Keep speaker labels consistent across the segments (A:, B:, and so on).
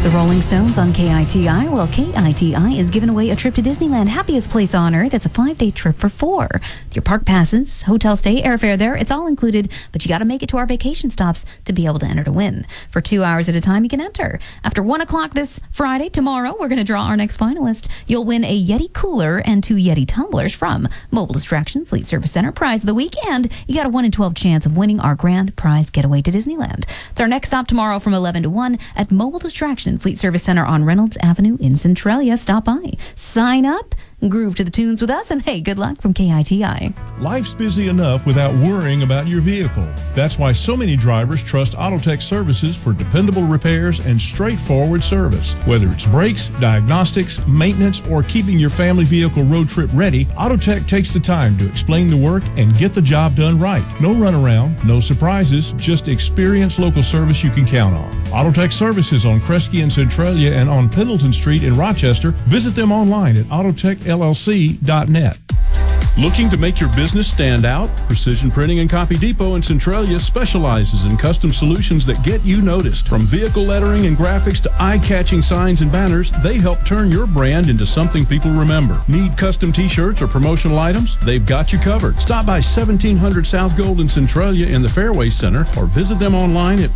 A: the Rolling Stones on KITI. Well, KITI is giving away a trip to Disneyland, happiest place on earth. It's a 5-day trip for 4. Your park passes, hotel stay, airfare there, it's all included, but you got to make it to our vacation stops to be able to enter to win. For 2 hours at a time, you can enter. After 1 o'clock this Friday, tomorrow, we're going to draw our next finalist. You'll win a Yeti cooler and 2 Yeti tumblers from Mobile Distraction Fleet Service Center. Prize of the week, and you got a 1 in 12 chance of winning our grand prize getaway to Disneyland. It's our next stop tomorrow from 11 to 1 at Mobile Distraction Fleet Service Center on Reynolds Avenue in Centralia. Stop by, sign up, groove to the tunes with us, and hey, good luck from KITI.
B: Life's busy enough without worrying about your vehicle. That's why so many drivers trust Autotech Services for dependable repairs and straightforward service. Whether it's brakes, diagnostics, maintenance, or keeping your family vehicle road trip ready, Autotech takes the time to explain the work and get the job done right. No runaround, no surprises, just experienced local service you can count on. Autotech Services on Kresge and Centralia and on Pendleton Street in Rochester. Visit them online at autotechllc.net. Looking to make your business stand out? Precision Printing and Copy Depot in Centralia specializes in custom solutions that get you noticed. From vehicle lettering and graphics to eye-catching signs and banners, they help turn your brand into something people remember. Need custom t-shirts or promotional items? They've got you covered. Stop by 1700 South Gold in Centralia in the Fairway Center or visit them online at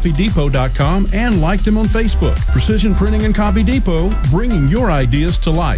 B: printandcopydepot.com and like them on Facebook. Precision Printing and Copy Depot, bringing your ideas to life.